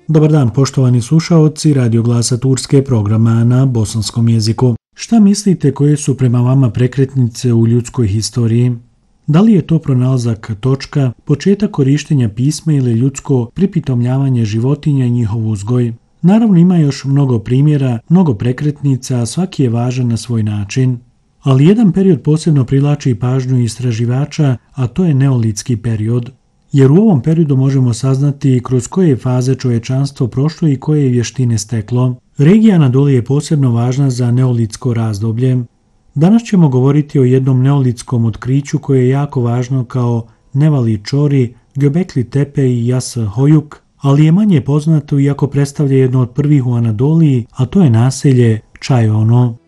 Dobar dan, poštovani slušaoci Radio Glasa Turske, programa na bosanskom jeziku. Šta mislite koje su prema vama prekretnice u ljudskoj historiji? Da li je to pronalazak točka, početak korištenja pisma ili ljudsko pripitomljavanje životinja i njihov uzgoj? Naravno ima još mnogo primjera, mnogo prekretnica, a svaki je važan na svoj način. Ali jedan period posebno privlači pažnju istraživača, a to je neolitski period. Jer u ovom periodu možemo saznati kroz koje faze čovječanstvo prošlo i koje je vještine steklo. Regija Anadolije je posebno važna za neolitsko razdoblje. Danas ćemo govoriti o jednom neolitskom otkriću koje je jako važno kao Nevali Čori, Göbekli Tepe i Yas Hoyuk, ali je manje poznato iako predstavlja jedno od prvih u Anadoliji, a to je naselje Čajono.